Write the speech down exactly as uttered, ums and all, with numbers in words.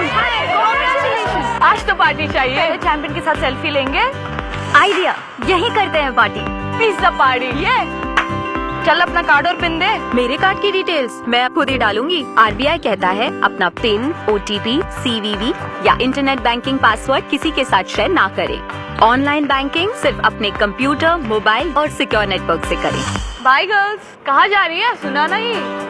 आज तो पार्टी चाहिए। पहले चैंपियन के साथ सेल्फी लेंगे। आइडिया, यही करते हैं पार्टी। Pizza party. ये चल अपना कार्ड और पिन दे। मेरे कार्ड की डिटेल्स मैं खुद ही डालूंगी। आरबीआई कहता है अपना पिन, ओटीपी, सीवीवी या इंटरनेट बैंकिंग पासवर्ड किसी के साथ शेयर ना करें। ऑनलाइन बैंकिंग सिर्फ अपने कंप्यूटर, मोबाइल और सिक्योर नेटवर्क से करें। Bye girls. कहाँ जा रही है? सुना नहीं।